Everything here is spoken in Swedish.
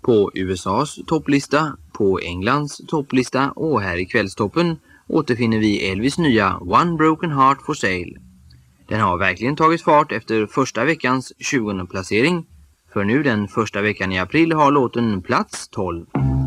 på USAs topplista, på Englands topplista och här i kvällstoppen återfinner vi Elvis nya One Broken Heart for Sale. Den har verkligen tagit fart efter första veckans 20:e placering, för nu den första veckan i april har låten plats 12.